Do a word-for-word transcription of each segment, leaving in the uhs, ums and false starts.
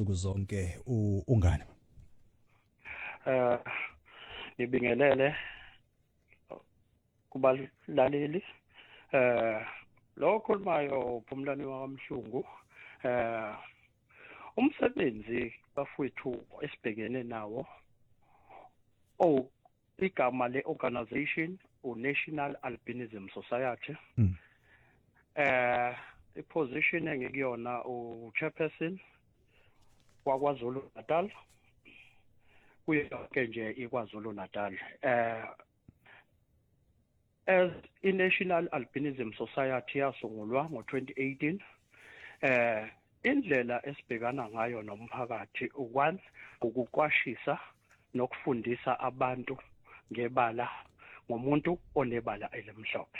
insuku zonke ungane. Eh ngibingelele kubalaleli eh lo khulumayo Phumlani waMhlungu eh umsebenzi bafowethu esibhekene nawo oh igama le organization uNational Albinism Society mm. eh iposition engikuyona u chairperson kwaZulu Natal kuyonke nje iKwaZulu Natal eh as iNational Albinism Society yasungulwa ngo twenty eighteen eh indlela esibhekana ngayo nomphakathi one ukuqwashisa nokufundisa abantu ngebala ngomuntu onebala elimhlophe.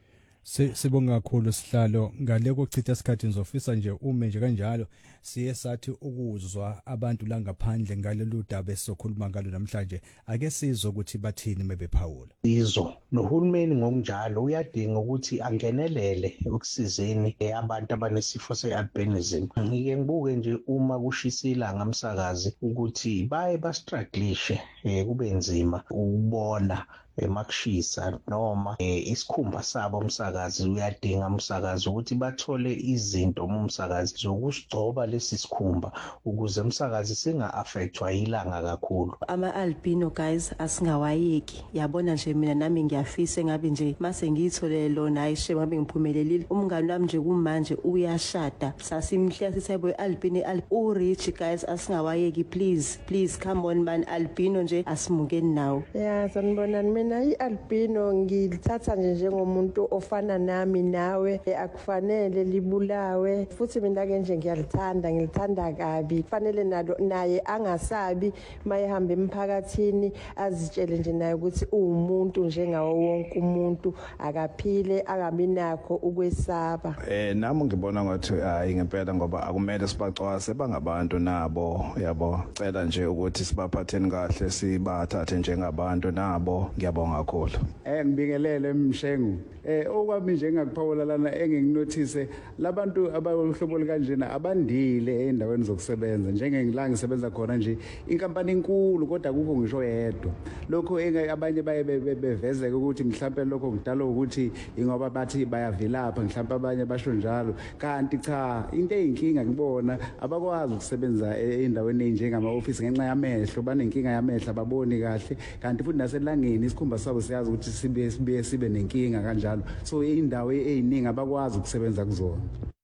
Sibonga kakhulu sihlalo ngale kochitha isikhathi nizofisa nje ume nje kanjalo siye sathi ukuzwa abantu la ngaphandle ngalolu daba esizokhuluma ngalo namhlanje ake sizwe ukuthi bathini mebephawula. Izo nohulumeni ngokunjalo uyadinga ukuthi angenelele ukusizeni abantu abanesifo se-albinism. Ngike ngibuke nje uma kushisa ilanga umsakazi ukuthi baye bastrugglishe kube nzima ukubona emakushisa noma isikhumba sabo umsakazi uyadinga umsakazi ukuthi bathole izinto umsakazi zokusigcoba lesi sikhumba ukuze umsakazi singa affectwa ilanga kakhulu. Ama albino guys asingawayeki yabona nje mina nami ngiyafisa ngabe nje mase ngiyitholele lona ayishe ngabe ngiphumelelile umngani wami nje kumanje uyashada sasimhlela sisayebo albino u rich guys asingawayeki please please come on man albino nje asimukeni nawo. Yeah sanibona mina i-albino ngilithatha nje njengomuntu ofana nami nawe akufanele libulawe futhi mina ke nje ngiyalithanda ngilithanda kabi kufanele nalo naye angasabi mayehamba emphakathini azitshele nje naye ukuthi umuntu njengawo wonke umuntu akaphile angabi nakho ukwesaba. Eh nami ngibona ngathi hayi ngempela ngoba akumele sibacwase bangabantu nabo yabo cela nje ukuthi sibaphatheni kahle sibathathe njengabantu nabo ngiyabonga kakhulu. Eh ngibingelele Mshengu eh okwami nje ngakuphawula lana enginginothise labantu abahlobo likanjena abandile endaweni zokusebenza njengengilanga ngisebenza khona nje inkampani enkulu kodwa kukho ngisho yedwa lokho abanye baye bevezeke ukuthi mhlawumbe lokho kudala ukuthi ingoba bathi bayavilapha mhlawumbe abanye basho njalo kanti cha into eyinkinga ngibona abakwazi ukusebenza endaweni enjengama office ngenxa yamehlo banenkinga yamehlo ababoni kahle kanti futhi naselangeni isikhumba sabo siyazi ukuthi sibe sibe sibe nenkinga kanjalo so indawo eziningi abakwazi ukusebenza kuzona.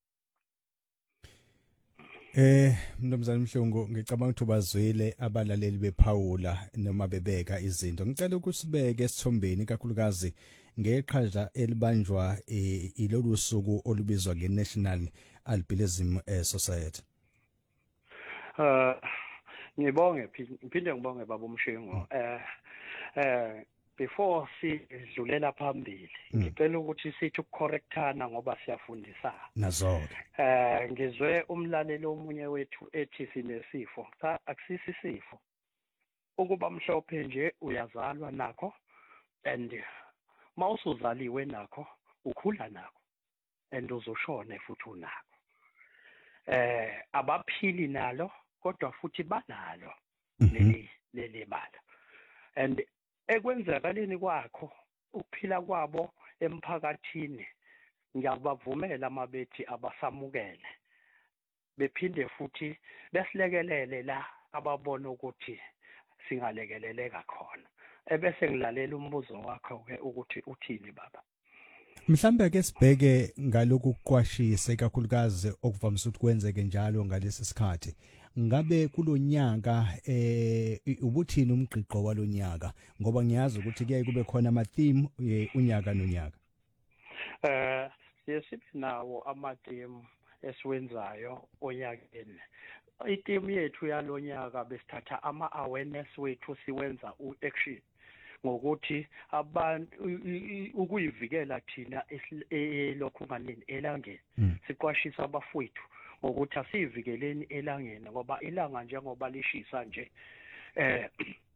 Eh Mnumzane Mhlungu ngicabanga ukuthi bazwile abalaleli bephawula noma bebeka izinto ngicela ukusibeke esithombeni kakhulukazi ngeqhaza elibanjwa ilolu suku olubizwa ngeNational Albinism Society. Uh ngibonge ngiphinde ngibonge baba Mshengu eh eh before sidlulela phambili ngicela ukuthi sithi ukucorrectana ngoba siyafundisana nazo eh ngizwe umlaleli omunye wethu ethi sinesifo cha akusisi sifo ukuba mhlophe nje uyazalwa nakho and mawusuzaliwe nakho ukhula nakho and uzoshona futhi unakho eh abaphili nalo kodwa futhi banalo leli leli bala and ekwenzakaleni kwakho ukuphila kwabo emphakathini ngiyabavumela mabethi abasamukele bephinde futhi besilekelele la ababona ukuthi singalekeleleka khona ebese ngilalela umbuzo wakho ke ukuthi uthini baba. Mhlambe ke sibheke ngaloku kuqwashise kakhulukazi okuvamise ukuthi kwenzeke njalo ngalesi sikhathi ngabe kulonyaka eh ubuthini umgqiqo walonyaka ngoba ngiyazi ukuthi kuyaye kube khona ama theme unyaka nonyaka. Eh yesibe nawo ama theme esiwenzayo onyakeni. I-theme yethu yalonyaka besithatha ama awareness wethu siwenza u-action ngokuthi abantu ukuyivikela thina lokhu nganini elangeni siqwashisa abafowethu ngokuthi asivikeleni elangeni ngoba ilanga njengoba lishisa nje eh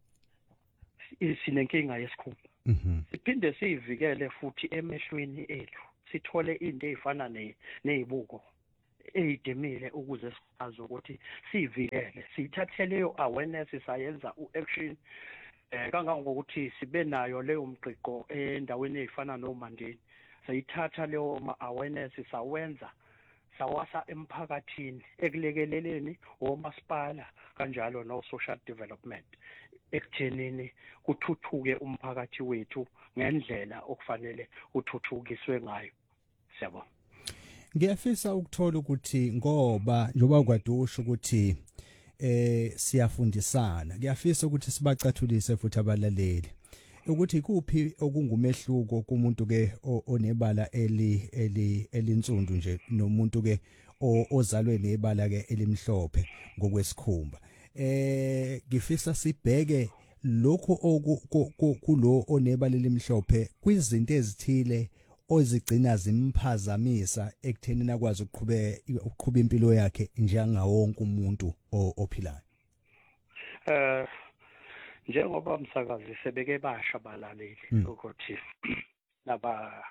sinenkinga yesikhumba siphinde siyivikele futhi emehlweni ethu sithole into ezifana nezibuko eyidimile ukuze sikwazi ukuthi sivikele sithathele leyo awareness sayenza uaction eh kangangokuthi sibe nayo leyo mqiqo endaweni ezifana noMandeni sayithatha leyo awareness sawenza sawasa emphakathini ekulekeleleni omasipala kanjalo no social development ekuthenini kuthuthuke umphakathi wethu ngendlela okufanele uthuthukiswe ngayo. Siyabona. Ngiyafisa ukuthola ukuthi ngoba njoba kwadusha ukuthi eh siyafundisana ngiyafisa ukuthi sibacathulise futhi abalaleli ukuthi kuphi okungumehluko kumuntu ke onebala eli eli elinsundu nje nomuntu ke ozalwe nebala ke elimhlophe ngokwesikhumba. Eh ngifisa sibheke lokho okulo onebala elimhlophe kwizinto ezithile ozigcina zimphazamisa ekuthenini akwazi ukuqhubeka ukuqhubeka impilo yakhe njengawo wonke umuntu ophilayo. Eh njengoba umsakazi sebeke basha balaleli ukuthi naba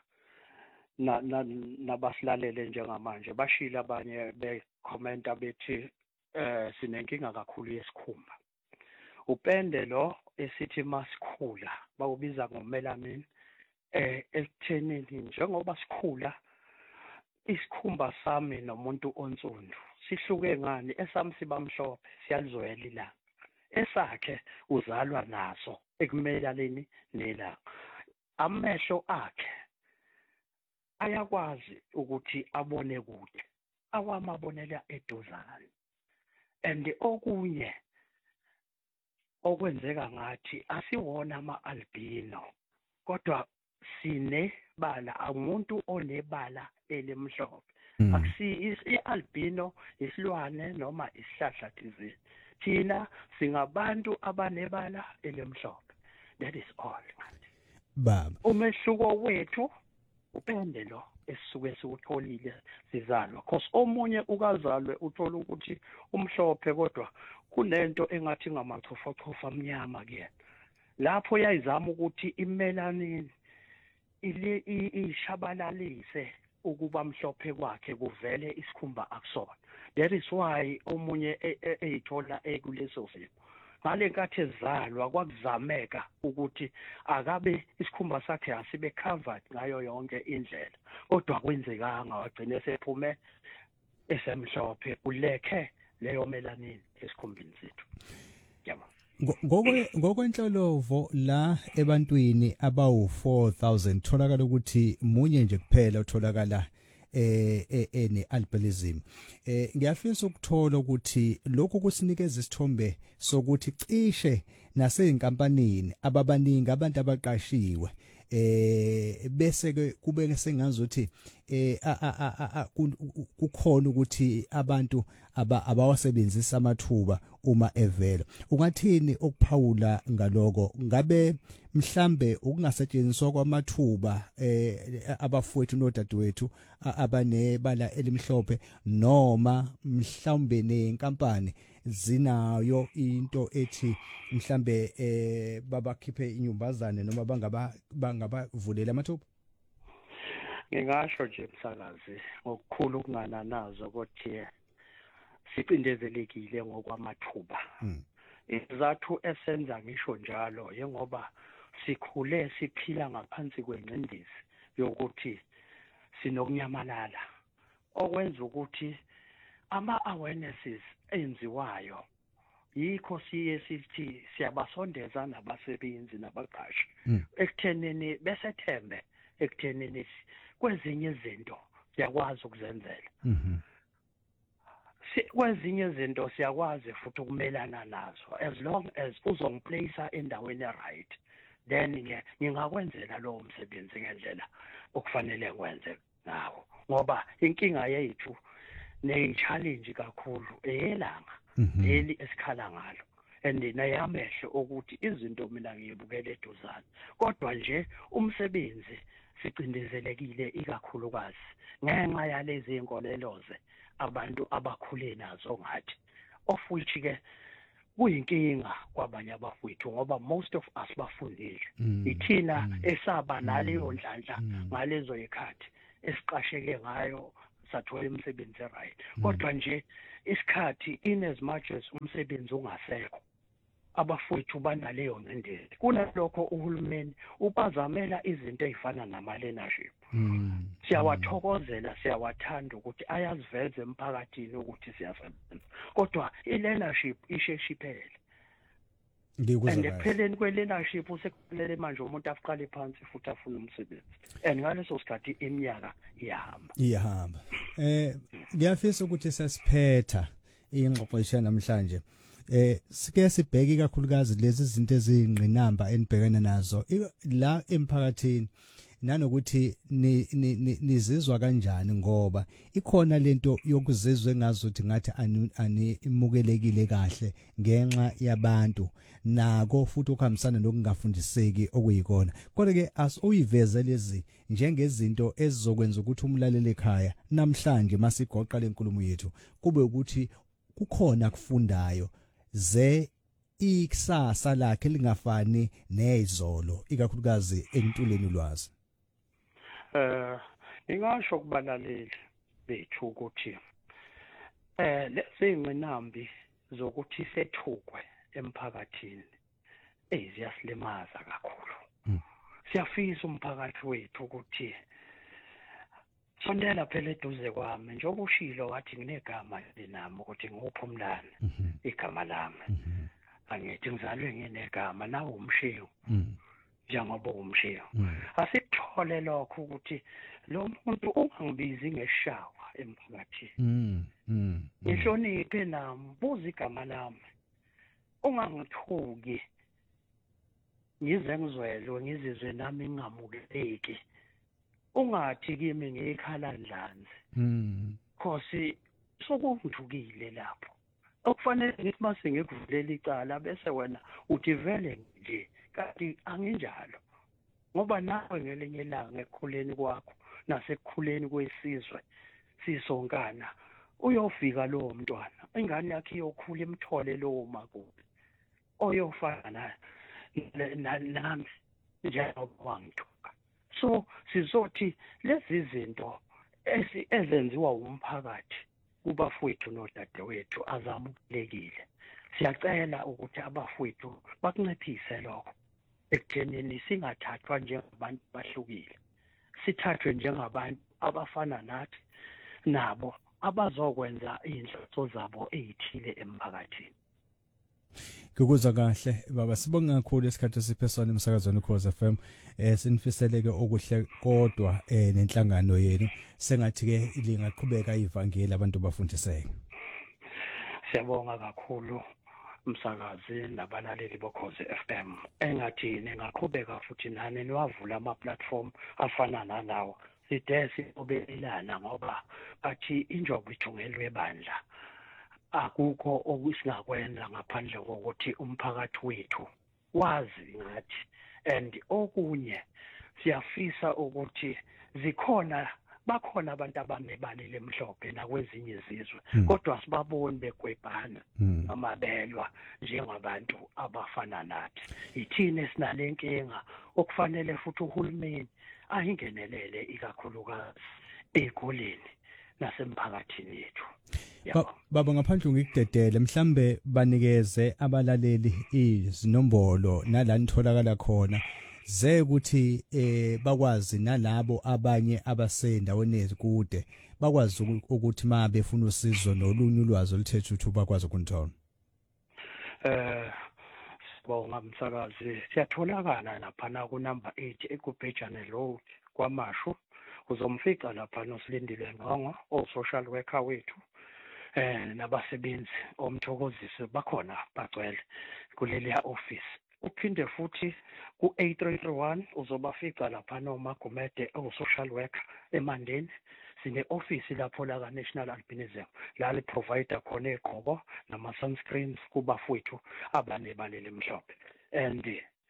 nabasilalele njengamanje bashila abanye bekhomenta bethi eh sinenkinga kakhulu yesikhumba. Upende lo esithi masikhula bawubiza ngomelanin eh ekuthenini njengoba sikhula isikhumba sami nomuntu onsundu sihluke ngani esami sibamhlophe siyalizwela ilanga esakhe uzalwa naso ekumelaleni nelanga amehlo akhe ayakwazi ukuthi abone kude awamabonela eduzane and okunye okwenzeka ngathi asiwona ama-albino kodwa sine bala umuntu onebala elimhlophe akusi i-albino isilwane noma isihlahla thizeni thina singabantu abanebala elimhlophe. That is all. Baba umehluko wethu upende lo esisuke siwutholile sizalwa cause omunye ukazalwe uthola ukuthi umhlophe kodwa kunento engathi ngamachofochofa amnyama kuyena lapho yayizama ukuthi imelanin ile ishabalalise ukuba mhlophe kwakhe kuvele isikhumba akusona. That is why omunye eyithola ekuleso simo ngale nkathi ezalwa kwakuzameka ukuthi akabe isikhumba sakhe asibe covered ngayo yonke indlela kodwa kwenzekanga wagcina sephume esemhlophe ulekhe leyo melanin esikhumbini sethu. Yabona. Ngokwenhlolovo la ebantwini abawu four thousand tholakala ukuthi munye nje kuphela utholakala eh ene albinism. Eh ngiyafisa ukuthola ukuthi lokho kusinikeza isithombe sokuthi cishe naseyinkampanini ababaningi abantu abaqashiwe eh bese ke kube sengazuthi eh kukhona ukuthi abantu abawasebenzisa amathuba uma evela. Ungathini okuphawula ngaloko ngabe mhlambe ukungasetshenziswa kwamathuba eh abafowethu nodadewethu abanebala elimhlophe noma mhlambe nenkampani zinayo into ethi mhlambe eh babakhiphe inyumbazane noma bangaba bangabavulela amathuba? Ngingasho nje msakazi ngokukhulu ukungananazo ukuthi sicindezelekile ngokwamathuba. Izathu esenza ngisho njalo yengoba sikhule siphila ngaphansi kwengcindezi yokuthi sinokunyamalala okwenza ukuthi ama awarenesses enziwayo yikho siye sithi siyabasondeza nabasebenzi nabaqashi ekuthenini besethembe ekuthenini kwezinye izinto siyakwazi ukuzenzela. Kwezinye izinto siyakwazi futhi ukumelana nazo as long as uzongiplace endaweni right then ngingakwenzela lo msebenzi ngendlela okufanele ngwenze ngawo ngoba inkinga yethu ne-challenge kakhulu eyelanga leli esikhala ngalo and nayamehlo ukuthi izinto mina ngiyibukele eduzane kodwa nje umsebenzi sicindezelekile ikakhulukazi ngenxa yalezi inkoleloze abantu abakhule nazo ngathi of which ke kuyinkinga kwabanye abafowethu ngoba most of us bafundile ithina esaba naleyo ndlandla ngalezo ikhathi esiqasheke ngayo sathola imisebenzi right kodwa nje isikhathi in as much as umsebenzi ungasekho abafowethu banaleyo ngcindezi kunalokho uhulumeni ubazamela izinto ezifana nama leadership siyawathokozela siyawathanda ukuthi ayaziveza emphakathini ukuthi siyasebenza kodwa i-leadership isheshiphele and ekupheleni kwe-leadership usekulele manje umuntu afuqale phansi futhi afuna umsebenzi and ngaleso sikhathi iminyaka iyahamba iyahamba eh ngiyafisa ukuthi sesiphetha ingxoxo namhlanje eh sike sibheke kakhulukazi lezi zinto ezingqinamba enibhekana nazo la emphakathini nanokuthi nizizwa kanjani ngoba ikhona lento yokuzizwa engazuthi ngathi ani imukelekile kahle ngenxa yabantu nako futhi ukuhambisana nokungafundiseki okuyikona kodwa ke as uyiveze lezi njengezinto ezizokwenza ukuthi umlaleli ekhaya namhlanje masigoqa lenkulumo yethu kube ukuthi kukhona kufundayo ze ikusasa lakhe lingafani nezolo ikakhulukazi entuleni ulwazi eh ingasho kubalaleli bethu ukuthi eh lesingqinambi zokuthi sethukwe emphakathini eziyasilimaza kakhulu siyafisa umphakathi wethu ukuthi sondela phela eduze kwami njengoba ushilo wathi nginegama linami ukuthi nguphumlane igama lami angithi ngizalwe nginegama nawe umshiyo njengoba umshiyo asikuthole lokho ukuthi lo muntu ungangibizi ngeshawa emphakathini ngihloniphe nami buza igama lami ungangithuki ngize ngizwelwe ngizizwe nami ngingamukeleki ungathi kimi ngikhala ndlanzi mhm khosi sokungithukile lapho okufanele ngithi mase ngikuvulela icala bese wena uthi vele nje kanti anginjalo ngoba nawe ngelinye ilanga ekukhuleni kwakho nasekukhuleni kwesizwe sisonkana uyofika lowo mntwana ingane yakhe iyokhula imthole lowo makoti oyofana nami njengoba wangithuka so sizothi lezi zinto ezenziwa umphakathi kubafowethu nodadewethu azamukelekile siyacela ukuthi abafowethu bakunciphise lokho ekuthenini singathathwa njengabantu bahlukile sithathwe njengabantu abafana nathi nabo abazokwenza inhloso zabo ezithile emphakathini Kukuzwa kahle baba sibonga kakhulu isikhathi siphesana emsakazweni Khoza F M eh sinifiseleke okuhle kodwa eh nenhlangano yenu sengathi ke lingaqhubeka ivangeli abantu bafundiseke Siyabonga kakhulu umsakazi nabalaleli bokhoze F M engathi ningaqhubeka futhi nani niwavula ama platform afana nalawo side sibelelana ngoba athi injobo ithungelwe ebandla akukho okusingakwenza ngaphandle kokuthi umphakathi wethu wazi ngathi and okunye siyafisa ukuthi zikhona bakhona abantu abanebalele emhlophe nakwezinye izizwe kodwa sibaboni bekwebhana amabelwa njengabantu abafana nathi ithini esinalenkinga okufanele futhi uhulumeni ayingenelele ikakhulukazi ezikoleni nasemphakathini yethu baba ngaphandle ngikudedele mhlambe banikeze abalaleli izinombolo nalani tholakala khona ze ukuthi eh bakwazi nalabo abanye abasendaweni ezikude bakwazi ukuthi ma befuna usizo nolunye ulwazi oluthethe ukuthi bakwazi ukunithola eh sibonga umsakazi siyatholakala lapha na ku number eight eGubhejane Road kwaMashu uzomfica lapha nosilindile ngqongo o social worker wethu eh nabasebenzi omthokozisi bakhona bagcwele kuleli office uphinde futhi ku eight three three one uzobafica lapha noma Gumede o social worker eMandeni sine office lapho la ka National Albinism la li provider khona egqoko nama sunscreens kubafowethu abanebalele emhlophe and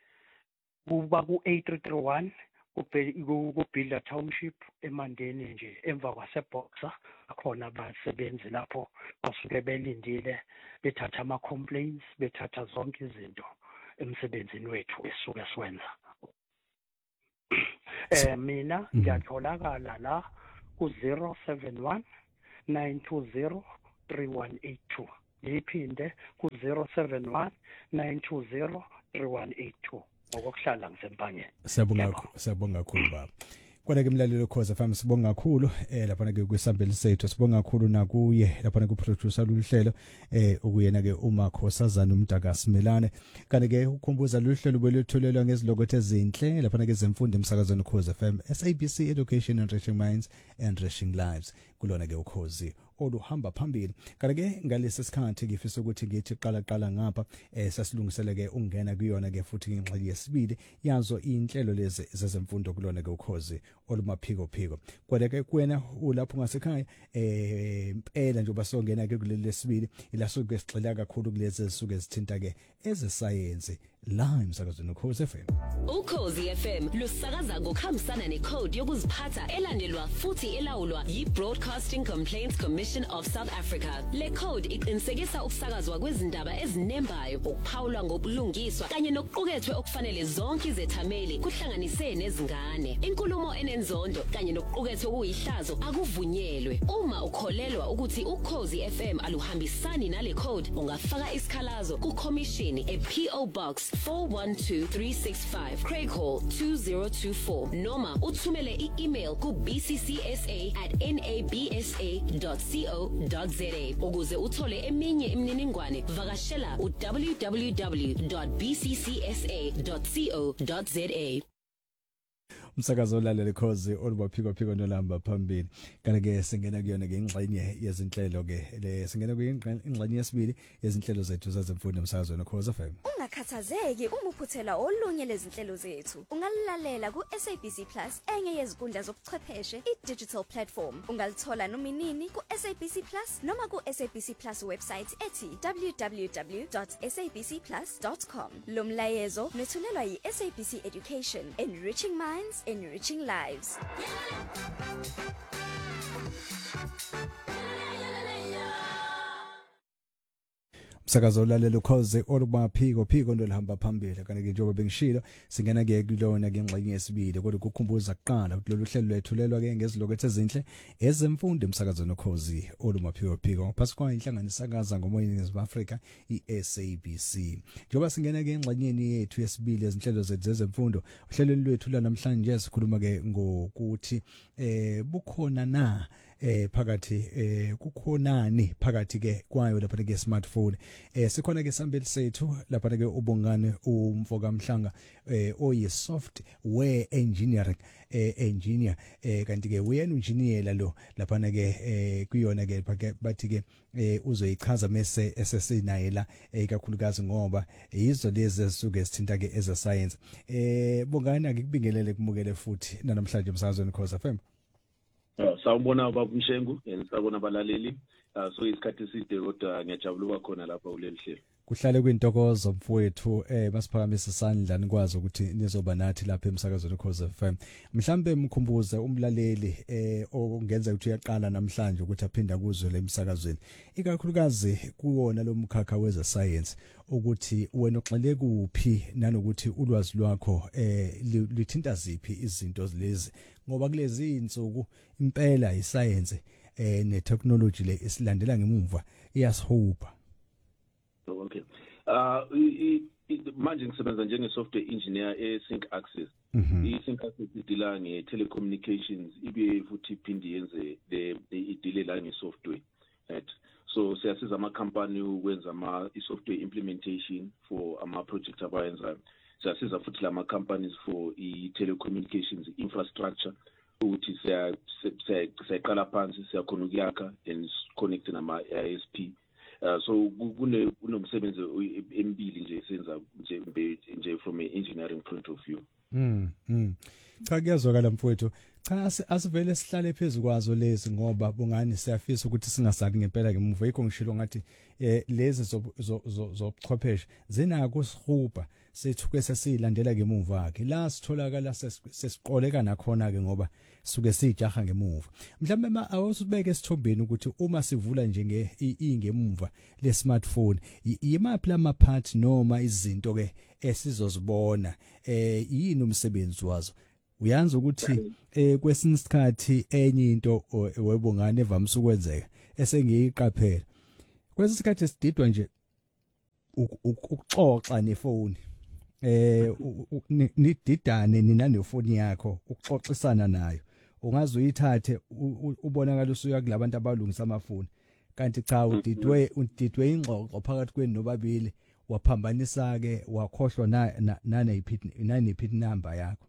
kuba ku eight three three one ku Builder Township eMandeni nje emva kwaseBoxer akhona abasebenzi lapho basuke belindile bethatha ama complaints bethatha zonke izinto emsebenzini wethu esuke siwenza eh mina ngiyatholakala la ku zero seven one nine two zero three one eight two. Yiphinde ku zero seven one nine two zero three one eight two. Ngokuhlala ngisempangeni. Siyabonga siyabonga kakhulu baba. Kodwa ke mlalelo Khoza F M sibonga kakhulu eh lapha ke kwisambeli sethu sibonga kakhulu nakuye lapha ku producer luhlelo eh ukuyena ke uMakhosazana uMdakasimelane kanti ke ukhumbuza luhlelo belutholelwa ngezilokothe ezinhle lapha ke zemfundo emsakazweni Khoza F M S A B C Education Enriching Minds Enriching Lives kulona ke ukhozi oluhamba phambili kanti ke ngalesi sikhathi ngifisa ukuthi ngithi qala qala ngapha eh sasilungisele ke ungena kuyona ke futhi ingxenye yesibili yazo inhlelo lezi zezemfundo kulona ke ukhozi olumaphiko phiko kodwa ke kuwena ulapho ngasekhaya eh impela nje basongena ke kuleli lesibili ilasuke sigxila kakhulu kulezi zisuke zithinta ke eze science la emsakazweni Ukhozi F M. Ukhozi F M lusakaza ngokuhambisana necode yokuziphatha elandelwa futhi elawulwa yi-Broadcasting Complaints Commission of South Africa. Le code iqinisekisa ukusakazwa kwezindaba ezinembayo, ukuphawulwa ngobulungiswa kanye nokuqukethwe okufanele zonke izethameli kuhlanganise nezingane. Inkulumo enenzondo kanye nokuqukethwe kuyihlazo akuvunyelwe. Uma ukholelwa ukuthi Ukhozi F M aluhambisani nale code, ungafaka isikhalazo ku-commission e-P O Box four one two three six five Craig Hall two zero two four noma uthumele i-email ku b c c s a at n a b s a dot co dot z a ukuze uthole eminye imininingwane vakashela u w w w dot b c c s a dot co dot z a. Umsakazo olalele Khozi olubaphiko phiko nolamba phambili kanti ke singena kuyona ke ingxenye yezinhlelo ke le singena kuyingxenye yesibili yezinhlelo zethu zezemfundo emsakazweni Khozi F M. Ungakhathazeki uma uphuthela olunye lezinhlelo zethu ungalilalela ku S A B C Plus enye yezinkundla zobuchwepheshe i-digital platform ungalithola noma inini ku S A B C Plus noma ku S A B C Plus website ethi w w w dot s a b c plus dot com. Lo mlayezo nethulelwa yi-S A B C Education Enriching Minds Enriching Lives. Umsakazo olalele Ukhozi olubaphiko phiko ndolihamba phambili kanti ke njengoba bengishilo singena ke kulona ke ingxenye yesibili kodwa ukukhumbuza kuqala ukuthi lolu hlelo lwethulelwa ke ngezilokethe ezinhle ezemfundo emsakazweni Ukhozi olumaphiko phiko phasi kwa inhlanganisakaza ngomoyeni weAfrika i-S A B C. Njengoba singena ke ingxenyeni yethu yesibili ezinhlelo zezemfundo uhlelo lwethu namhlanje sikhuluma ke ngokuthi eh bukhona na eh phakathi eh kukhonani phakathi ke kwayo lapha ke smartphone eh sikhona ke sambeli sethu lapha ke ubongane umfoka Mhlanga eh oyi software engineering eh engineer eh kanti ke uyena engineer lo lapha ke eh kuyona ke bathi ke eh uzoyichaza mase esesinaye la ikakhulukazi ngoba yizo lezi ezisuke sithinta ke eze science eh bongane akubingelele kumukele futhi namhlanje emsakazweni Khoza F M. Sawubona baba Mshengu nisabona abalaleli so isikhathi eside kodwa ngiyajabula khona lapha kuleli hlelo. Kuhlale kwintokozo mfowethu eh masiphakamisa isandla nikwazi ukuthi nizoba nathi lapha emsakazweni Khoza F M. Mhlambe mkhumbuze umlaleli eh ongenza ukuthi uyaqala namhlanje ukuthi aphinda kuzwe le emsakazweni. Ikakhulukazi kuwona lo mkhakha weze science ukuthi wena uxele kuphi nanokuthi ulwazi lwakho eh lithinta ziphi izinto lezi ngoba kulezi insuku impela iscience eh ne technology le isilandela ngemuva iyasihopa. Okay. Uh manje ngisebenza njenge software engineer e Sync Access. I Sync Access idila nge telecommunications ibe futhi iphindi yenze the idile la nge software. Right. So siyasiza ama company ukwenza ama software implementation for ama project abayenza. Siyasiza futhi lama companies for i telecommunications infrastructure ukuthi siya siya phansi siyakhona ukuyakha and connect nama I S P. Uh, so kune kunomsebenzi embili nje senza nje nje from an engineering point of view. Mm. Mm. Cha kuyazwakala mfowethu. Cha asivele sihlale phezulu kwazo lezi ngoba bungani siyafisa ukuthi singasaki ngempela ngemuva yikho ngishilo ngathi eh lezi zobuchwepheshe zinako sihuba sethu ke sesilandela ngemuva akhe la sitholakala sesiqoleka nakhona ke ngoba suke sijaha ngemuva mhlawumbe ma awusibeke esithombeni ukuthi uma sivula njenge ingemuva le smartphone yimaphi lama part noma izinto ke esizozibona eh yini umsebenzi wazo uyanza ukuthi eh kwesinye isikhathi enye into webungane evamise ukwenzeka esengiyiqaphela kwesinye isikhathi sididwa nje ukuxoxa nefoni eh nididane nina nefoni yakho ukuxoxisana nayo ungaze uyithathe ubonakala usuya kulabantu abalungisa amafoni kanti cha udidwe udidwe ingxoxo phakathi kwenu nobabili waphambanisa ke wakhohlwa na nanayiphi nanayiphi number yakho.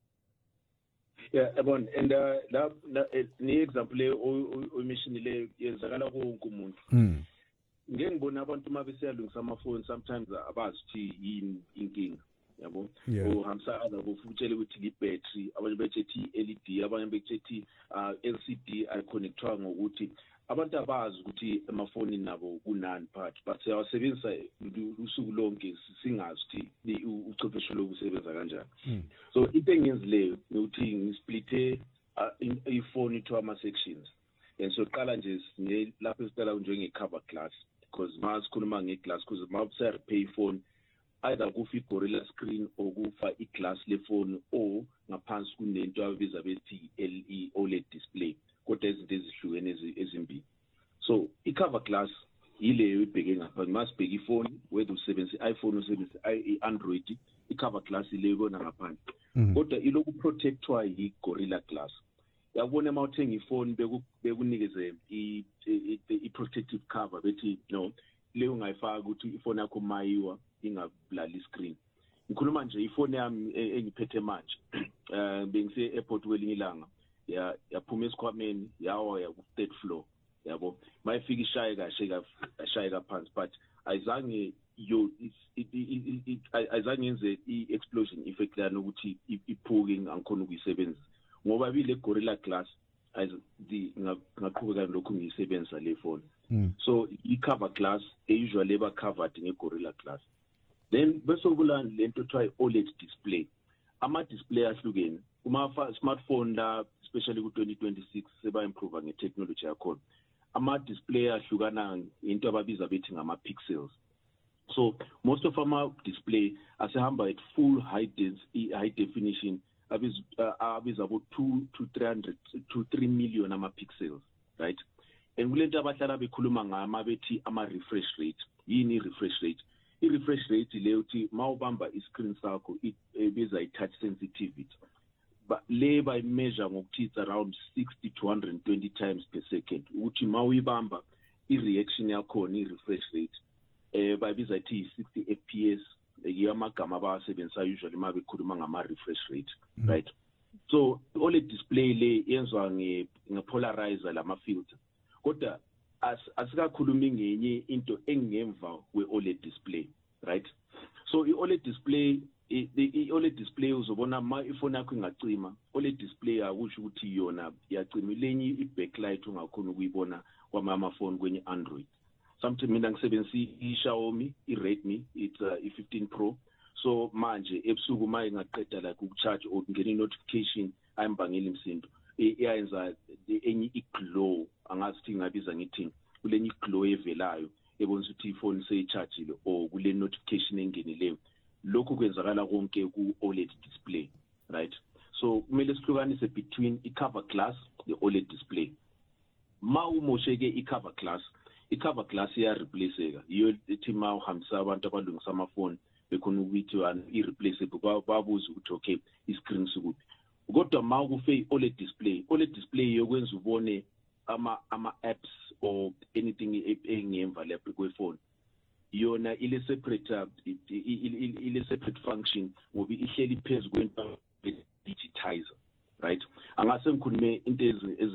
Yeah, Ebon, and uh, la ni example le o mission le yenzakala konke umuntu. Mm. Ngeke ngibona abantu mabesiyalungisa amafoni sometimes abazithi yini inkinga, yabo. Uhamsa ala kufutshele ukuthi libattery, abanye bethi L E D, abanye bethi uh, L C D ayiconnectwa ngokuthi abantu abazi ukuthi amafoni nabo kunani part but siyawasebenzisa usuku lonke singazi ukuthi ucwepheshe lokusebenza kanjani. So into engiyenzileyo ukuthi ngisplithe ifoni to ama sections and so qala nje lapho siqala njenge cover glass because mas khuluma ngeglass because mawusa repair phone either kufa i-gorilla screen or kufa i-glass le phone or ngaphansi kunento ababiza bethi L E O L E D display kodwa izinto ezihlukene ezimbili. So i-cover glass yileyo ibheke ngapha masibheka ifoni whether usebenzisa i-iPhone usebenzisa i-Android i-cover glass ileyo ibona ngaphandle kodwa iloku protectwa yi-gorilla glass. Yabona mawuthenga ifoni bekunikeze i-protective cover bethi no leyo ungayifaka ukuthi ifoni yakho mayiwa ingabulali screen. Ngikhuluma nje ifoni yami engiphethe manje eh bengise airport kwelinye ilanga ya yaphuma esikhwameni yawa ya ku third floor yabo mayifika ishaye kahle kashaye kaphansi but ayizange yo ayizange yenze i-explosion effect la nokuthi iphuke angikhona ukuyisebenzisa ngoba bile gorilla glass ayizi ngaqhubeka lokho ngiyisebenzisa le phone. So i-cover glass usually eba covered nge-gorilla glass. Then bese kubula lento ethiwa i-O L E D display. Ama display ahlukene uma smartphone la especially ku twenty twenty-six seba improve nge-technology yakhona. Ama display ahlukana into ababiza bethi ngama pixels. So most of ama display asehamba at full high density high definition abiz abiza about two to three hundred to three million ama pixels, right? And kulento abahlala bekhuluma ngama bethi ama refresh rate. Yini refresh rate? I-refresh rate leyo uthi mawubamba i-screen sakho ibiza i-touch sensitivity. But le by measure ngokuthi it's around sixty to one hundred twenty times per second. Uthi mawuyibamba i-reaction yakho ni-refresh rate eh bayibiza ithi sixty F P S yamagama abasebenzisa usually uma bekhuluma ngama refresh rate, right? So O L E D display le yenzwa nge-polarizer lama filter. Kodwa asikakhulumi ngenye into engemva kwe-O L E D display, right? So i-O L E D display i-O L E D display uzobona ma ifoni yakho ingacima O L E D display akusho ukuthi yona iyacima lenye i-backlight ungakhona ukuyibona kwama phone kwenye Android. Sometimes mina ngisebenzisa i-Xiaomi i-Redmi it's uh, i-fifteen Pro. So manje ebusuku ma ingaqeda like ukucharge or ngene notification ayimbangela imsindo iyenza enye i-glow angazithi ngabiza ngithi kulenye i-glow evelayo ebonisa ukuthi ifoni seyichargeile or kule notification engenileyo. Lokho kwenzakala konke ku-O L E D display, right? So kumele sihlukanise between i-cover glass ne-O L E D display. Ma umosheke i-cover glass i-cover glass iya-replaceka iyo ethi ma uhambisa abantu abalungisa amafoni bekhona ukuthi i-replaceable babuza ukuthi okay i-screen sikuphi. Kodwa ma kufe i-O L E D display O L E D display yokwenza ubone ama ama apps or anything engemva lapho kwefoni yona ile separate ile separate function ngoba ihleli phezulu kwento digitizer, right? Angase ngikhulume into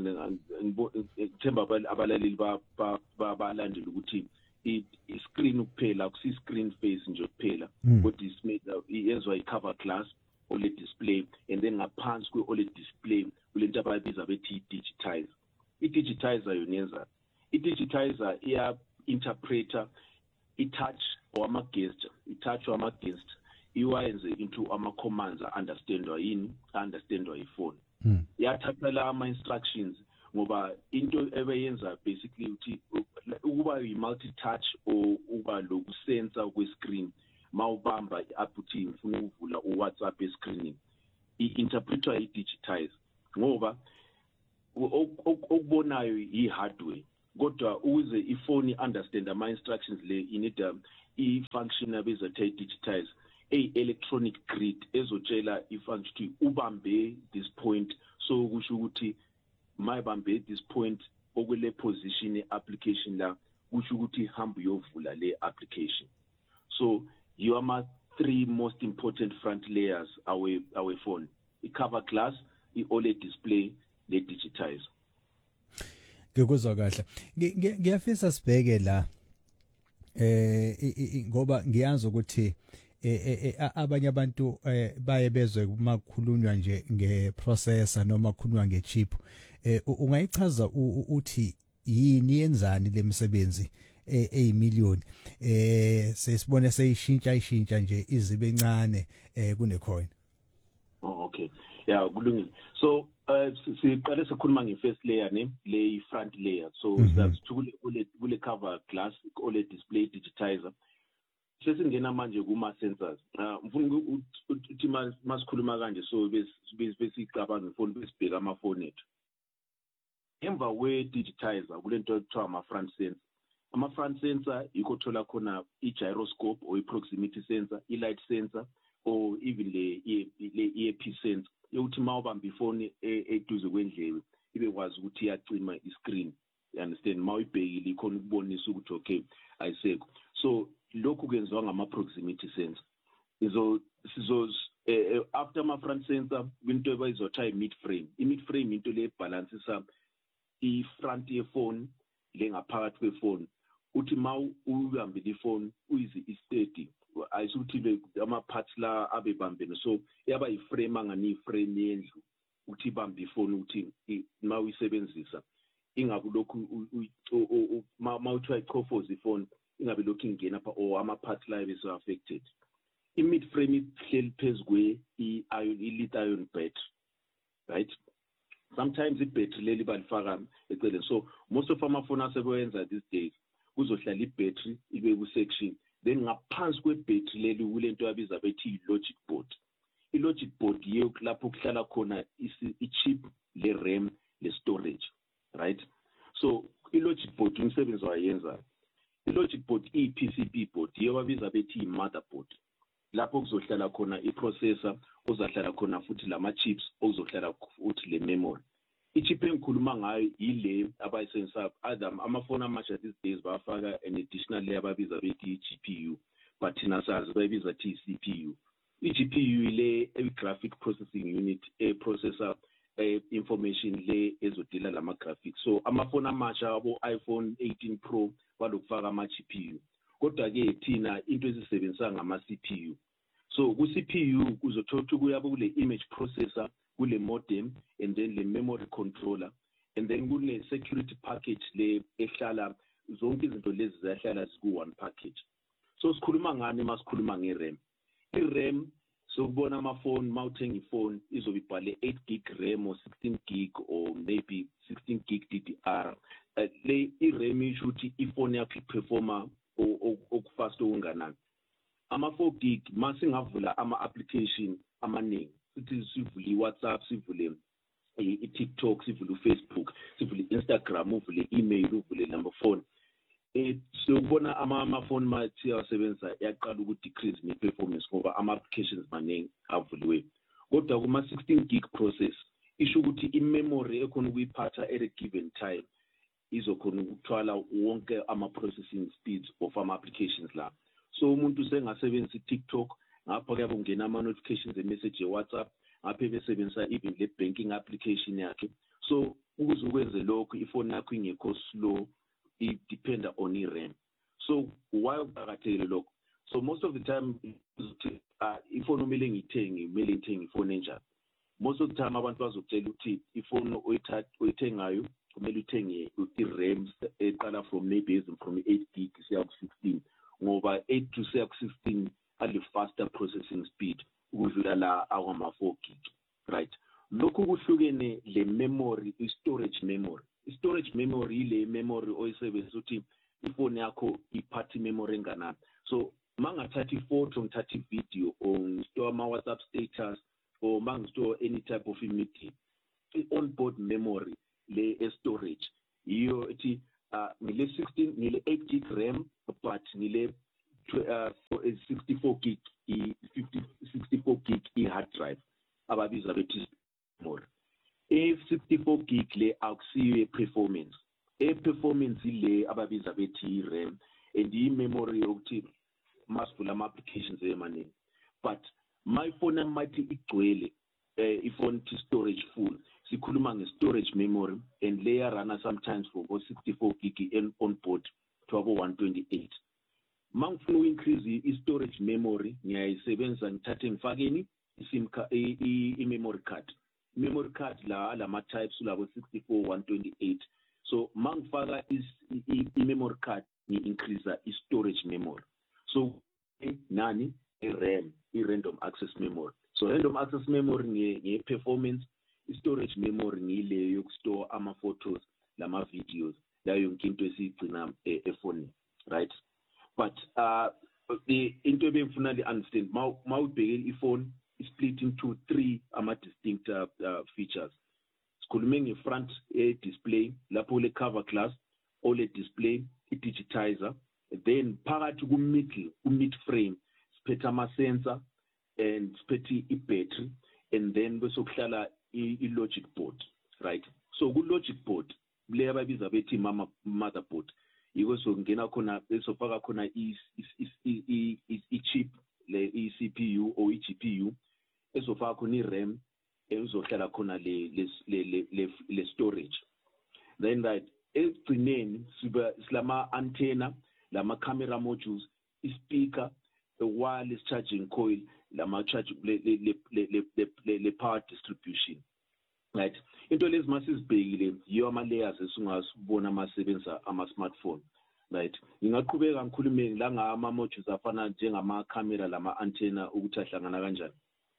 ezithemba abalaleli ba balandela ukuthi i-screen kuphela akusi screen face nje kuphela kodwa isimeda iyenzwa i-cover glass O L E D display and then ngaphansi kwe-O L E D display kulento abayibiza bethi digitizer. I-digitizer yonenza i-digitizer iya interpreter i-touch or ama-gesture i-touch or ama-gesture iwayenze into ama-commands understandwa yini understandwa yifoni. Iyathatha la ama-instructions ngoba into ebeyenza basically uthi ukuba yi-multi-touch or uba lokusensa kwe-screen mawubamba i-app uthi ngifuna ukuvula u-WhatsApp e-screenini i-interpretwa i-digitize ngoba okubonayo i-hardware kodwa ukuze ifoni understand ama-instructions le you need um, i-function abiza the digitize a-electronic grid ezotshela ifunction ukuthi ubambe this point so kusho ukuthi mayibambe this point okwele position e-application la kusho ukuthi hambe uyovula le application. So you are my three most important front layers our our phone. I-cover glass, i-O L E D display, le digitize. Ngikuzwa kahle. Ngiyafisa sibheke la eh ngoba ngiyazi ukuthi eh abanye abantu baye bezwe kumakhulunywa nje ngeprocessor noma khulunywa ngechip. Eh ungayichaza uthi yini yenzani lemsebenzi eyimiliyoni eh sesibone seyishintsha ishintsha nje izibe encane eh kunecoin. Oh okay. Yeah, kulungile. So uh siqale sikhuluma nge-first layer ne le front layer. So that's kule kule cover glass O L E D display digitizer. Sesingena manje kuma sensors. Uh mfuna ukuthi masikhuluma kanje so besicabanga ngefoni besibheka amafoni ethu. Emva we digitizer kulento ekuthiwa ama front sensor. Ama front sensor ikothola khona i-gyroscope or i-proximity sensor, i-light sensor or even le le earpiece sensor. Yokuthi mawubamba ifoni eduze kwendlebe ibe kwazi ukuthi iyacima i-screen. You understand? Mawuyibhekile ikhona ukubonisa ukuthi okay ayisekho. So lokhu kwenziwa ngama proximity sensor. Izo sizo after ama front sensor into ebayizotha mid frame. I-mid frame into le balancisa i-front yephone lengaphakathi kwefoni. Uthi mawu uyihambile ifoni uyizi i-steady ayisuthi ama parts la abebambene so yaba iframe angani iframe yendlu uthi bamba ifoni uthi mawu isebenzisa ingabe lokhu mawuthi ayichofoza ifoni ingabe lokhu ingena pha or ama parts la bese affected. I-mid frame ihleli phezukwe i-ion i-lithium battery, right? Sometimes i-battery leli balifaka eceleni. So most of amafoni asebenza these days kuzohlala i-battery ibe ku-section then ngaphansi kwe-battery leli kulento yabiza bethi i-logic board. I-logic board yiyo lapho kuhlala khona i-chip le-RAM le-storage, right? So i-logic board umsebenzi wayenza i-logic board i-P C B board yiyo babiza bethi i-motherboard. Lapho kuzohlala khona i-processor ozahlala khona futhi lama chips ozohlala futhi le memory. I-chip engikhuluma ngayo ile abayisensor adam amafoni amasha these days bafaka an additional layer ababiza bethi i-G P U but thina sazi bayibiza thi i-C P U. I-G P U ile graphic processing unit e processor eh, information le ezodila lama graphics. So amafoni amasha abo iPhone eighteen Pro balokufaka ama G P U. Kodwa ke thina into ezisebenzisa ngama C P U. So ku C P U kuzothola kuyabo kule image processor, kule modem and then le memory controller and then kule security package le ehlala zonke izinto lezi ziyahlala ziku one package. So sikhuluma ngani masikhuluma nge-RAM. I-RAM sokubona amafoni mawuthenga ifoni izobibhale eight gig RAM or sixteen gig or maybe sixteen gig D D R. Uh, le i-RAM ishuthi ifoni yakho iperforma okufast okunganani. Ama four gig masingavula ama application amaningi sithi sivule iWhatsApp, sivule iTikTok, sivule uFacebook, sivule Instagram, uvule email, uvule number phone. Eh sokubona ama amafoni mathi asebenza yaqala uku decrease ne performance ngoba ama applications maningi avuliwe. Kodwa kuma sixteen gig process isho ukuthi i-memory ekhona ukuyiphatha at a given time izokhona ukuthwala wonke ama processing speeds of ama applications la. So umuntu sengasebenzisa iTikTok ngapha kuyabe ungena ama notifications e-message e-WhatsApp ngapha besebenzisa even le banking application yakhe. So ukuze ukwenze lokho ifoni yakho ingekho slow it depend on i-RAM. So why uqakathekile lokho? So most of the time uh, ifoni omele ngithenge imele ngithenge ifoni enjani. Most of the time abantu bazokutshela ukuthi ifoni oyithatha oyithengayo kumele uthenge i-RAM eqala from maybe from eight gig siya ku sixteen ngoba eight to sixteen ali faster processing speed ukudlula la awama four gig, right? Lokhu kuhlukene le memory i-storage memory. I-storage memory ile memory oyisebenzisa ukuthi ifoni yakho iphatha memory enganani. So mangathatha i-photo ngithatha i-video or ngistore ama WhatsApp status or mangistore any type of media, on-board memory le storage iyo ethi uh, ngile sixteen ngile eight gig RAM but ngile uh, sixty-four gig i fifty sixty-four gig i hard drive ababiza bethi more. If sixty-four gig le akusiyo performance e performance le ababiza bethi RAM and i memory yokuthi masivula ama applications emaningi, but my phone mighty igcwele uh, ifone storage full sikhuluma nge-storage memory and layer runner sometimes for sixty-four gig and on board to abo one twenty-eight. Mangifuna increase i-storage memory ngiyayisebenzisa ngithathe ngifakeni i-sim i-memory card. Memory card la lama types labo sixty-four one twenty-eight. So mangifaka i-memory card ngi-increase i-storage memory. So nani i-RAM, i-random access memory. So random access memory nge-performance, storage memory ngile yokustore ama photos lama videos la yonke into esiyigcina ephone, right? But uh the into ebengifuna li understand mawubheke iphone is split into three ama distinct uh, uh, features. Sikhulume nge-front display lapho le cover glass, O L E D display, i-digitizer, then phakathi ku-middle ku-mid frame siphethe ama sensor and siphethe i-battery, and then bese kuhlala i-logic board, right? So ku-logic board le ababiza bethi mama motherboard yiko so ngena khona esofaka khona i-chip le i-C P U or i-G P U esofaka khona i-RAM ezohlala khona le le le le storage. Then right egcineni siba silama antenna lama camera modules, i-speaker, a wireless charging coil, lama charge le le le le le power distribution, right? Into lezi masizibhekile yiyo ama layers esingasibona masebenzisa ama smartphone, right? Ngingaqhubeka ngikhulume la ngama modules afana njengama camera lama antenna ukuthi ahlangana kanjani.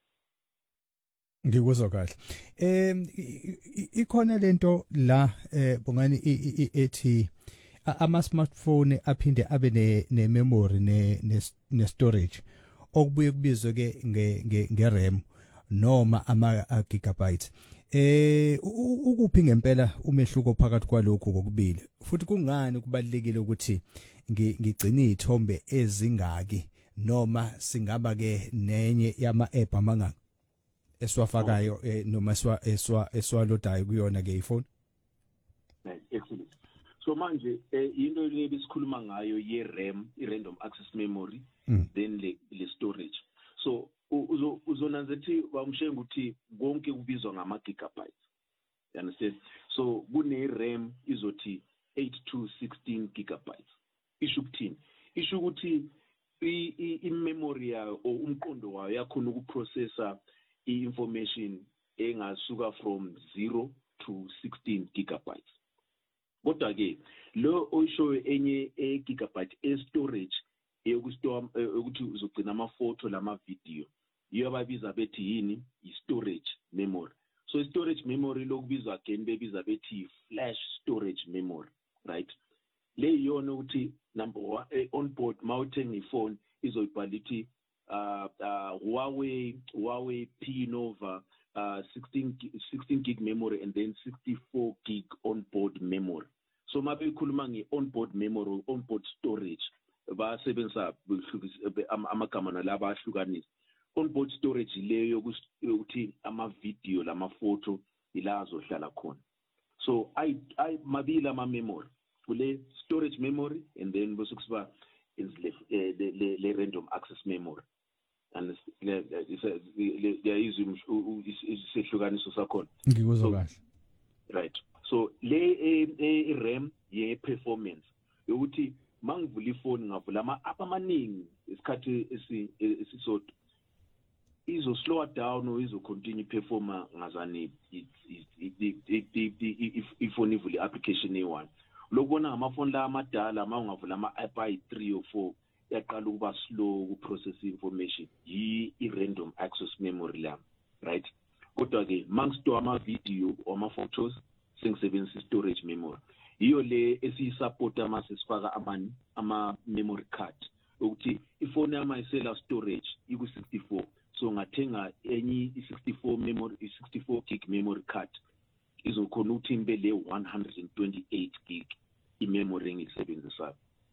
Ngikuzwa kahle. Em ikhona lento la eh bongani ethi ama smartphone aphinde abe ne ne memory ne ne storage okubuye kubizwe ke nge nge RAM noma ama gigabytes. Eh ukuphi ngempela umehluko phakathi kwalokho kokubili, futhi kungani kubalekile ukuthi ngigcina izithombe ezingaki noma singaba ke nenye yama app amangaka eswafakayo noma eswa eswa eswalodayo kuyona ke iphone? Right, excellent. So manje into le bisikhuluma ngayo ye RAM, i random access memory, mm. then le, le storage. So uzo uzonanzethi bamshenga ukuthi konke kubizwa ngama gigabytes. You understand? So kune RAM izothi eight to sixteen gigabytes. Isho ukuthini? Isho ukuthi i memory yayo o umqondo wayo yakhona ukuprocessa i-information engasuka from zero to sixteen gigabytes. Kodwa ke lo oyisho enye e gigabyte e storage eyokustore ukuthi uzogcina ama photo lama video iyo ababiza bethi yini i-storage memory. So storage memory lokubizwa again bebiza bethi flash storage memory, right? Le yona ukuthi number one on board mawuthenga iphone izoyibhala ithi uh, uh Huawei Huawei P Nova uh sixteen gig memory and then sixty-four gig on board memory. So mabe ikhuluma nge on board memory, on board storage basebenzisa amagama nalaba ahlukanisa. On board storage leyo ukuthi ama video lama photo ila azohlala khona. So I I mabila ama memory kule storage memory and then bese kusiba is le le le random access memory, and there is isihlukaniso sakhona. Ngikuzwa kahle. Right. So le RAM ye performance ukuthi mangivula ifone ngavula ama app amaningi isikhathi esisodwa izo slow down or izo continue performa ngazani ifone ivule application e one. Lokubona ngamafoni la amadala mawungavula ama app ayi three or four yaqala ukuba slow ku process information yi random access memory la, right? Kodwa ke mangistore ama video or ama photos singisebenzisa storage memory iyo le esiyisupport ama sisifaka amani ama memory card ukuthi ifone yama isela storage iku sixty-four, so ngathenga enye i-sixty-four memory i-sixty-four gig memory card izokhona ukuthi imbe le one hundred twenty-eight gig i-memory engiyisebenzisayo.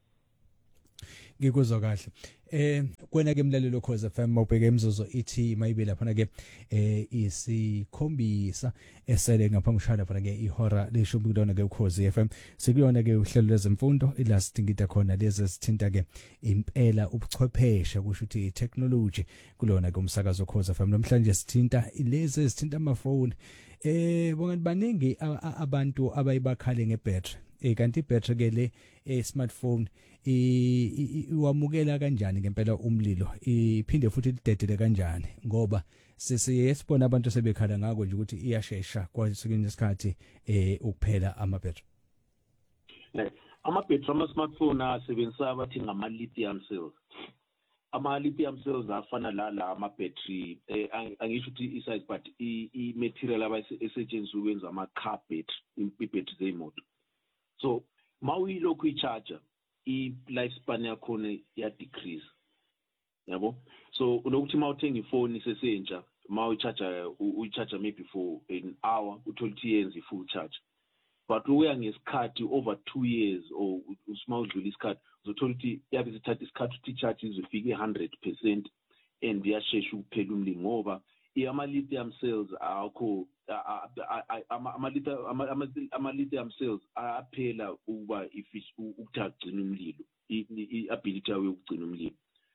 Ngikuzwa kahle. Eh kwena ke mlalelo Khoza F M mawubheke imzuzu ithi mayibe lapha ke eh isikhombisa esele ngaphambi kushada lapha ke ihora leshumi kulona ke uKhozi F M sikuyona ke uhlelo lwezemfundo ila sidingida khona lezi sithinta ke impela ubuchwepheshe kusho ukuthi technology kulona ke umsakazo uKhozi F M namhlanje sithinta lezi sithinta amafoni eh bongani baningi abantu abayibakhale ngebattery eh kanti ibattery ke le smartphone iwamukela kanjani ngempela umlilo iphinde futhi lidedele kanjani ngoba sesiyesibona abantu sebekhala ngako nje ukuthi iyashesha kwasekenye isikhathi eh ukuphela ama battery ama battery ama smartphone asebenzisa abathi ngama lithium cells. Ama lithium cells afana la la ama battery eh angisho ukuthi isize but i material abayisetshenziswa ukwenza ama car battery i-battery zemoto. So mawuyilokhu i-charger i-lifespan yakhona ya decrease yabo. So unokuthi mawuthenga ifoni sesentsha mawu-charger uyi-charger maybe for an hour uthola ukuthi yenza i-full charge, but uya ngesikhathi over two years or usima udlula isikhathi uzothola ukuthi yabe sithatha isikhathi ukuthi i-charge izofika one hundred percent and yashesha ukuphela umlilo ngoba ama lithium cells akho ama lithium cells aphela ukuba ifish ukugcina umlilo i-ability yawo ukugcina umlilo.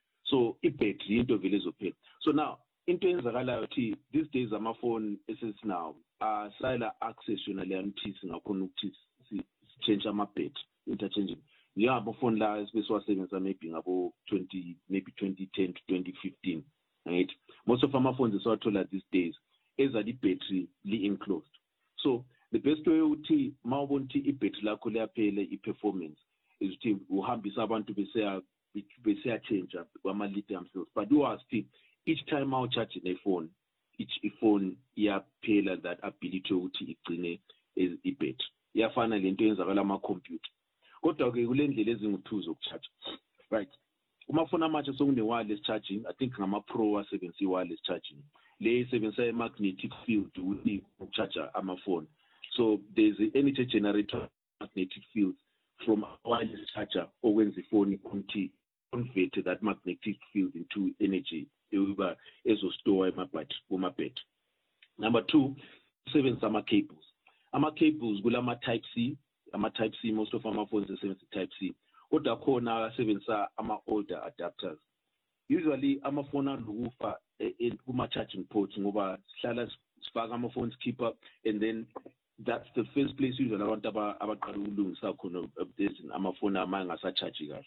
So i-battery into vele ezophela. So now into enzakalayo ukuthi these days ama phone esesinawo asayila access yona le anthi singakhona ukuthi si change ama battery interchanging. Yabo phone la esiwasebenzisa maybe ngabo twenty maybe twenty ten to twenty fifteen. Right? Most of our phones are these days is that the battery li enclosed. So the best way uthi mawubonthi i-battery lakho liyaphela i-performance is uthi uhambisa abantu bese bese change ama lithium cells, but you ask each time I charge a phone each phone iyaphela that ability ukuthi igcine i-battery iyafana lento yenzakala ama computer kodwa ke kule ndlela ezingu-two zokucharge, right? Umafona amatsha sokune wireless charging, I think ngama pro asebenzisa wireless charging le isebenzisa magnetic field ukuthi ukucharge ama phone. So there's an energy generator magnetic field from a wireless charger okwenza ifoni ukuthi convert that magnetic field into energy eba ezostore ema battery kuma battery. Number two, sebenzisa ama cables. Ama cables kulama type C, ama type C most of our phones sebenzisa type C. Kodwa khona asebenzisa ama older adapters. Usually ama phone alukufa kuma charging ports ngoba sihlala sifaka ama phones keep up and then that's the first place usually abantu abaqala ukulungisa khona ama phone amangasa charge kahle.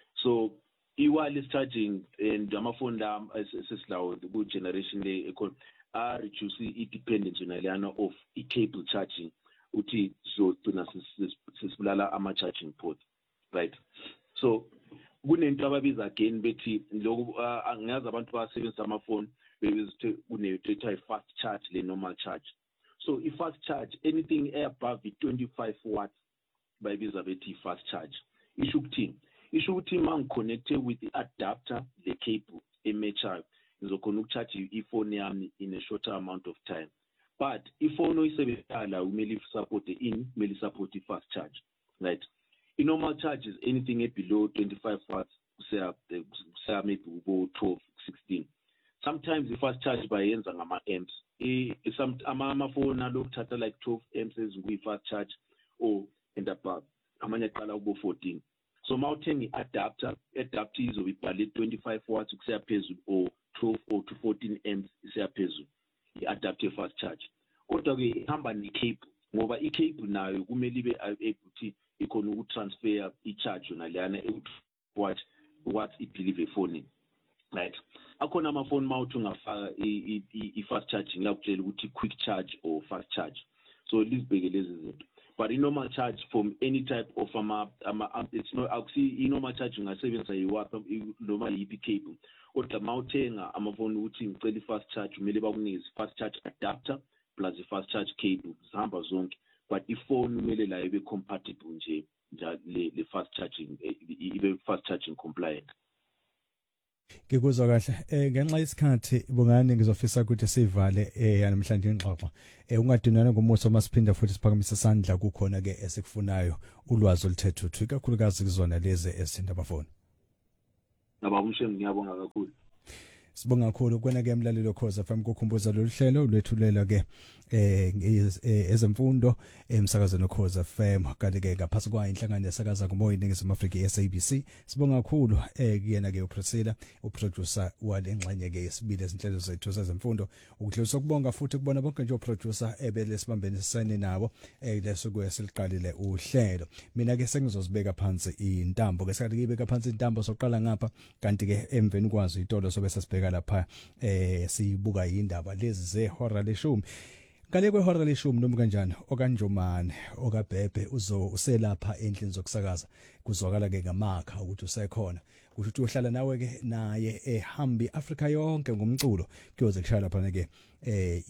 So i-wireless charging and ama phone la sesilawo ku generation le ekhona are reduce i-dependence yona of i-cable charging uthi so tuna sesibulala ama charging ports. Right. So kunento ababiza again bethi lokho angazi abantu basebenzisa ama phone bebiza kunento fast charge le normal charge. So if fast charge anything above the twenty-five watts bayibiza bethi fast charge. Isho ukuthi isho ukuthi mangiconnected with the adapter the cable ematchayo ngizokhona ukucharge ifone yami in a shorter amount of time. But ifone oyisebenzisala kumele support the in kumele support the fast charge, right? In normal charge is anything below twenty-five watts, say, say maybe twelve, sixteen. Sometimes the fast charge by ends and ama amps. Some ama phone look at like twelve amps is we fast charge or end up amanya kala ubo fourteen. So mounting adapter adapters will be valid twenty-five watts say pezu or twelve or to fourteen amps say pezu. The adaptive fast charge. Kodwa ke ihamba ne cable ngoba I cable nayo kumele ibe able to ikhona ukutransfer i-charge yona leyana what what i-deliver phone, right? Akhona ama-phone mawuthi ungafaka i-fast charging yakutshela ukuthi quick charge or fast charge, so lizibheke lezi zinto. But i-normal charge from any type of ama, ama it's not akusi i-normal charge ungasebenzisa iwapha noma yiphi cable kodwa mawuthenga ama-phone ukuthi ngicela i-fast charge kumele bakunikeze fast charge adapter plus i-fast charge cable zihamba zonke. But ifone kumele la ibe compatible nje le fast charging ibe fast charging compliant. Ngikuzwa kahle eh ngenxa yesikhathi bungani ngizofisa ukuthi sivale eh namhlanje ingxoxo eh ungadinana ngomuso masiphinda futhi siphakamisa isandla kukhona ke esikufunayo ulwazi oluthethe uthu kakhulukazi kuzona lezi esithinta abafoni. Naba umshengu ngiyabonga kakhulu. Sibonga kakhulu kwena ke emlalelo Khoza F M kukhumbuza lo hlelo lwethulela ke eh ezemfundo emsakazweni Khoza F M kanti ke ngaphasi kwa inhlangano yesakaza kumoya iningizimu Afrika i-S A B C. Sibonga kakhulu eh kuyena ke uPriscilla uproducer walengxenye ke yesibili ezinhlelo zethu zezemfundo ukudlulisa ukubonga futhi kubona bonke nje uproducer ebele sibambene sisene nabo eh leso kwesiliqalile uhlelo. Mina ke sengizozibeka phansi intambo ke sikathi ngibeka phansi intambo soqala ngapha kanti ke emveni kwazo itolo sobe sasibheka lapha eh sibuka indaba lezi zehora leshumi ngale kwehora leshumi noma kanjani okanjomane okabhebhe uzo uselapha endlini zokusakaza kuzwakala ke ngamakha ukuthi usekhona ukuthi uhlala nawe ke naye ehambi Africa yonke ngomculo kuyoze kushaya lapha ke eh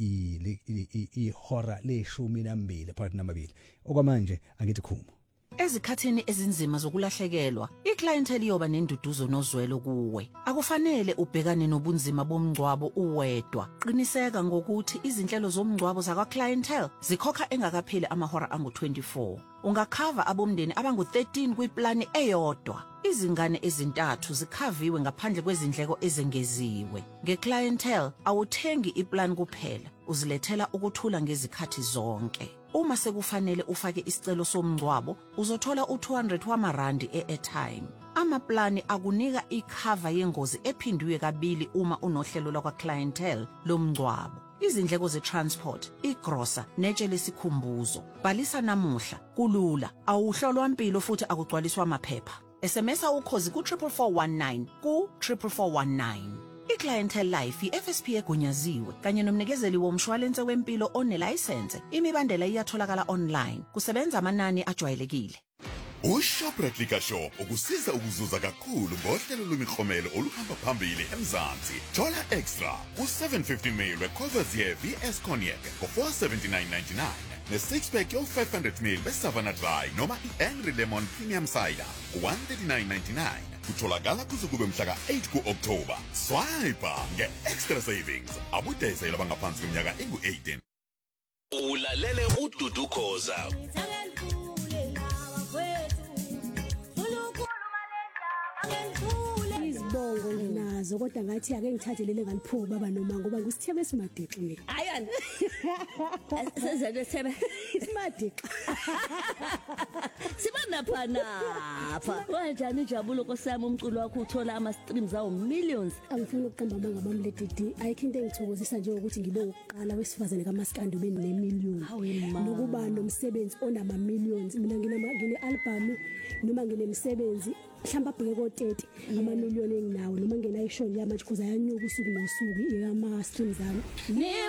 ihora leshumi nambili phakathi namabili okwamanje angithi khuma Ezikhathini ezinzima zokulahlekelwa, iclientele iyoba nenduduzo nozwelo kuwe. Akufanele ubhekane nobunzima bomngcwabo uwedwa. Qiniseka ngokuthi izinhlelo zomngcwabo zakwa clientele zikhokha engakapheli amahora angu twenty-four. Ungakhava abomndeni abangu thirteen kwiplani eyodwa. Izingane ezintathu zikhaviwe ngaphandle kwezindleko ezengeziwe. Ngeclientele awuthengi iplan kuphela, uzilethela ukuthula ngezikhathi zonke. Uma sekufanele ufake isicelo somngcwabo, uzothola u two hundred wamarandi e-airtime. Amaplani akunika ikhava yengozi ephindiwe kabili uma unohlelo lakwa clientele lomngcwabo. Izindleko ze-transport, igrosa, netshe lesikhumbuzo. Bhalisa namuhla, kulula, awuhlolwa impilo futhi akugcwaliswa amaphepha. S M S ukhozi ku triple four one nine ku triple four one nine. I-Clientele Life i-F S P egunyaziwe kanye nomnikezeli womshwalense wempilo onelicense. Imibandela iyatholakala online. Kusebenza amanani ajwayelekile. uShoprite Liquor Shop ukusiza ukuzuza kakhulu ngohlelo lwemikhomelo oluhamba phambili eMzansi. Thola extra ku seven fifty milliliters weCourvoisier V S Cognac for four seventy-nine ninety-nine. Ne six pack yo five hundred milliliters beSavannah Dry noma iAngry Lemon Premium Cider one thirty-nine ninety-nine. Kutholakala kuze kube mhla eight ku-October. Swipe nge-extra savings. Abudayisela bangaphansi kweminyaka engu eighteen. Ulalele uDudu Khoza. Izibongo nginazo kodwa ngathi ake ngithathelele ngaliphuka baba noma ngoba ngusithebe simadixi mina. Ayani. Sezele thebe simadixi. Sibona phanapha. Wanjani injabulo nkosami umculo wakho uthola ama streams awu millions. Angifuni ukuqamba amanga bami le D D. Ayikho into engithokozisa nje ukuthi ngibe uqala wesifazane kaMaskandi ube ne million. Nokuba nomsebenzi onama millions. Mina ngina ngine album noma nginemsebenzi mhlamba abheke ko thirty ama million enginawo noma ngena ishow yamanje kuza yanyuka usuku nosuku iyama streams zami.